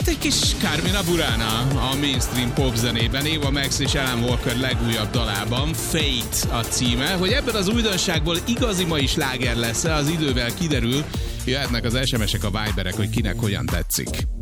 Hát egy kis Carmina Burana a mainstream pop zenében, Ava Max és Alan Walker legújabb dalában, Fate a címe. Hogy ebben az újdonságból igazi mai sláger lesz-e, az idővel kiderül. Jöhetnek az SMS-ek, a Viberek, hogy kinek hogyan tetszik.